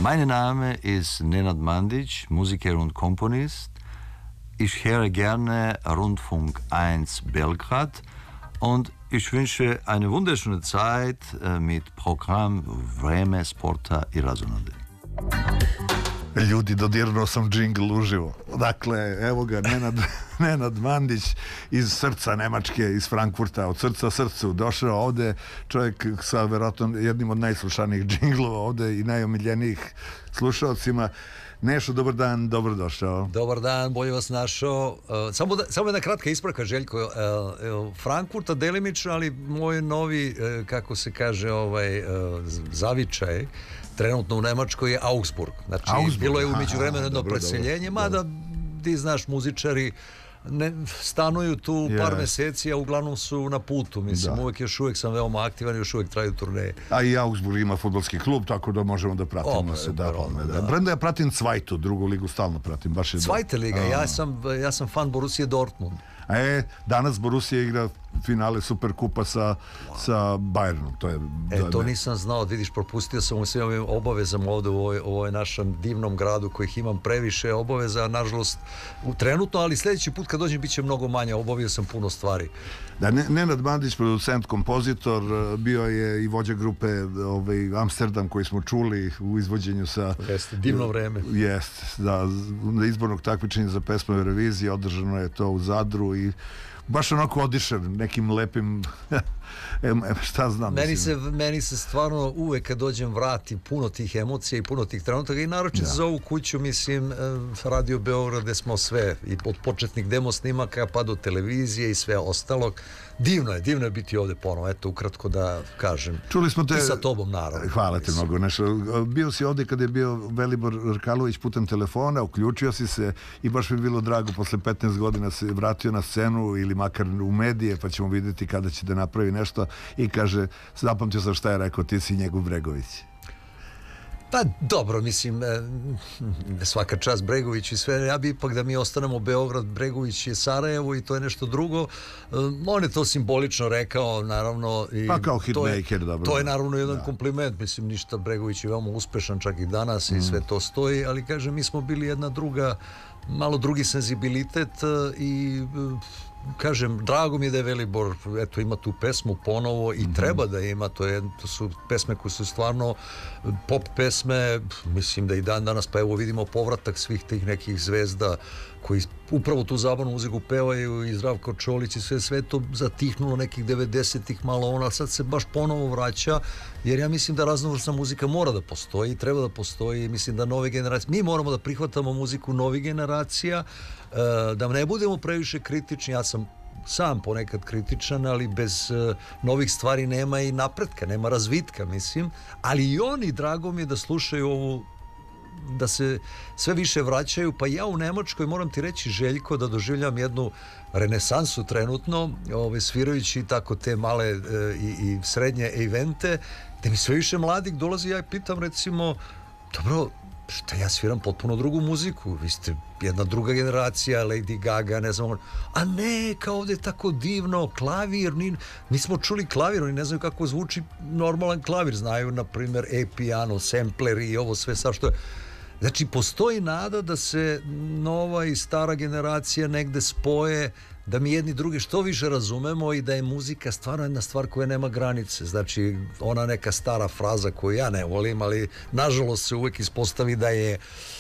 Mein Name ist Nenad Mandic, Musiker und Komponist. Ich höre gerne Rundfunk 1 Belgrad und ich wünsche eine wunderschöne Zeit mit Programm Vreme sporta i razonode. Ljudi, dodirnuo sam džingl uživo. Dakle, evo ga, Nenad Mandić iz srca Nemačke, iz Frankfurta, od srca srcu došao ovde, čovjek sa verovatno jednim od najslušanijih džinglova ovde i najomiljenijih slušalcima. Nešo, dobar dan, dobrodošao. Dobar dan, bolje vas našao. Samo jedna kratka ispravka, Željko. Frankfurta delimično, ali moj novi, kako se kaže, zavičaj trenutno u Nemačkoj je Augsburg. Znači, bilo je u međuvremenu jedno preseljenje, mada ti znaš, muzičari stanuju tu par meseci, a uglavnom su na putu. Mislim, još uvijek sam veoma aktivan i još uvijek traju turneje. A i Augsburg ima fudbalski klub, tako da možemo da pratimo se. Premda ja pratim Zweite, drugu ligu stalno pratim. Zweite liga, ja sam fan Borussia Dortmund. Danas Borussia igra finale Superkupa sa Bayernom. To nisam znao, vidiš, propustio sam u svim ovim obavezama ovde u ovoj našem divnom gradu kojih imam previše obaveza, nažalost trenutno, ali sljedeći put kad dođem bit će mnogo manje, obavio sam puno stvari. Nenad Mandić, producent, kompozitor, bio je i vođa grupe Amsterdam koji smo čuli u izvođenju sa... Jeste, divno vreme. Jeste, na izbornog takmičenja za pesmu Eurovizije, održano je to u Zadru i baš onako odišen nekim lepim šta znam. Meni se stvarno uvek kad dođem vrati puno tih emocija i puno tih trenutaka i naročito za ovu kuću, mislim, Radio Beograd, gde smo sve i od početnih demo snimaka pa do televizije i sve ostalog. Divno je biti ovde ponovo, eto, ukratko da kažem. Čuli smo te... I sa tobom, naravno. Hvala te mnogo. Bio si ovde kad je bio Velibor Rkalović putem telefona, uključio si se i baš mi je bilo drago, posle 15 godina se vratio na scenu ili makar u medije, pa ćemo vidjeti kada će da napravi nešto i kaže, zapamtio sam šta je rekao, ti si njegov Bregović. Pa dobro, mislim, svaka čast Bregović i sve, ja bi ipak da mi ostanemo Beograd, Bregović je Sarajevo i to je nešto drugo. On je to simbolično rekao, naravno. Pa kao hitmaker, dobro. To je naravno jedan kompliment, mislim, ništa, Bregović je veoma uspešan čak i danas i sve to stoji, ali kažem, mi smo bili jedna druga, malo drugi senzibilitet i... Kažem, drago mi je da je Velibor, eto, ima tu pesmu ponovo i treba da ima, to su pesme koje su stvarno pop pesme, mislim da i dan danas, pa evo vidimo povratak svih tih nekih zvezda koji upravo tu zabavnu muziku pevaju i Zdravko Čolić i sve to zatihnulo nekih 90-ih malo ona, sad se baš ponovo vraća, jer ja mislim da raznovrsna muzika mora da postoji, treba da postoji, mislim da nove generacije, mi moramo da prihvatamo muziku novih generacija, da ne budemo previše kritični, ja sam sam ponekad kritičan, ali bez novih stvari nema i napretka, nema razvitka, mislim, ali i oni, drago mi je da slušaju ovu, da se sve više vraćaju, pa ja u Nemačkoj moram ti reći, Željko, da doživljam jednu renesansu trenutno, svirajući tako te male i srednje evente, da mi sve više mladih dolazi, ja pitam recimo, dobro, šta, ja sviram potpuno drugu muziku, vi ste jedna druga generacija, Lady Gaga, ne znam, a ne, kao ovde je tako divno, klavir, mi smo čuli klavir, oni ne znaju kako zvuči normalan klavir, znaju, na primjer, e-piano, sampleri i ovo sve sad što je. Znači, postoji nada da se nova i stara generacija negde spoje, da mi jedni drugi što više razumemo i da je muzika stvarno jedna stvar koja nema granice. Znači, ona neka stara fraza koju ja ne volim, ali nažalost se uvek ispostavi da je